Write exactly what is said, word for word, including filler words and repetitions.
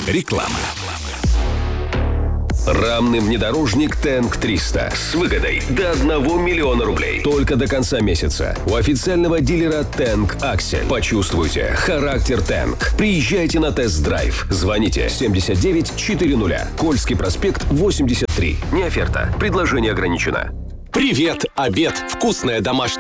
Реклама. Рамный внедорожник Тэнк триста с выгодой до одного миллиона рублей. Только до конца месяца. У официального дилера Тэнк Аксель. Почувствуйте характер Тэнк. Приезжайте на тест-драйв. Звоните семьдесят девять четыреста. Кольский проспект восемьдесят три. Не оферта. Предложение ограничено. Привет, обед. Вкусная домашняя